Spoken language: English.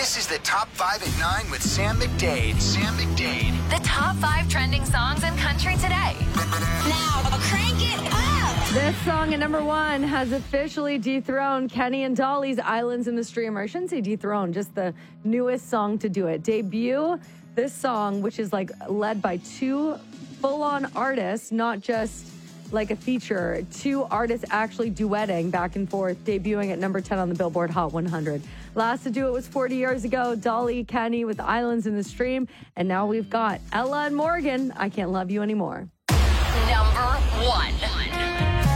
This is the Top 5 at 9 with Sam McDade. Sam McDade. The top 5 trending songs in country today. Now, crank it up! This song at number 1 has officially dethroned Kenny and Dolly's Islands in the Stream. Or I shouldn't say dethroned, just the newest song to do it. Debut, this song, which is like led by 2 full-on artists, not just like a feature. 2 artists actually duetting back and forth, debuting at number 10 on the Billboard Hot 100. Last to do it was 40 years ago, Dolly, Kenny with Islands in the Stream. And now we've got Ella and Morgan, I Can't Love You Anymore. Number 1.